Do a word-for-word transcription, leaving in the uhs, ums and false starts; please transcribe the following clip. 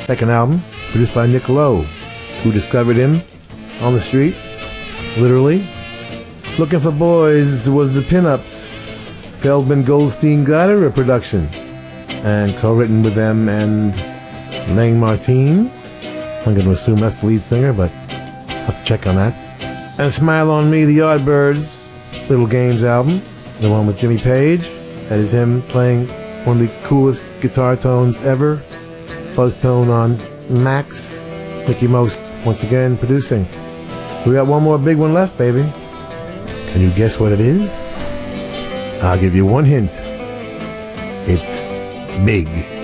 Second album, produced by Nick Lowe, who discovered him on the street, literally. Looking for Boys was the Pinups, Feldman Goldstein Gotterer production, and co-written with them and Lang Martin. I'm going to assume that's the lead singer, but I'll have to check on that. And Smile on Me, the Yardbirds, Little Games album, the one with Jimmy Page. That is him playing one of the coolest guitar tones ever. Fuzz tone on Max. Mickey Most, once again, producing. We got one more big one left, baby. Can you guess what it is? I'll give you one hint. It's big.